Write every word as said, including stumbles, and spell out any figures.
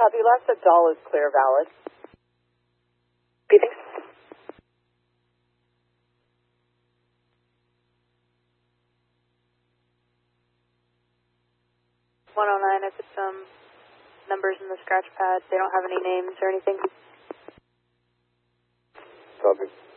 Copy, last at doll is clear, valid. Repeating. one oh nine, I put some numbers in the scratch pad. They don't have any names or anything. Copy.